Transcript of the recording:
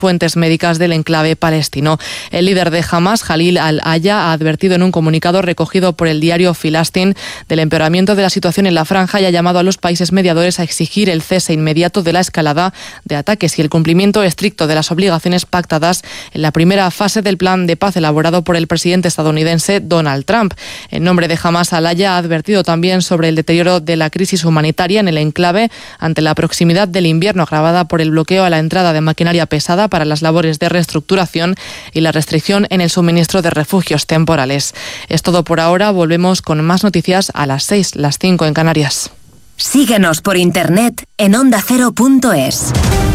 fuentes médicas del enclave palestino. El líder de Hamas, Jalil al-Haya, ha advertido en un comunicado recogido por el diario Filastin del empeoramiento de la situación en la franja y ha llamado a los países mediadores a exigir el cese inmediato de la escalada de ataques y el cumplimiento estricto de las obligaciones pactadas en la primera fase del plan de paz elaborado por el presidente estadounidense Donald Trump. En nombre de Hamas, al-Haya ha advertido también sobre el deterioro de la crisis humanitaria en el enclave ante la proximidad del invierno agravada por el bloqueo a la entrada de maquinaria pesada para las labores de reestructuración y la restricción en el suministro de refugios temporales. Es todo por ahora. Volvemos con más noticias a las 6, las 5 en Canarias. Síguenos por internet en ondacero.es.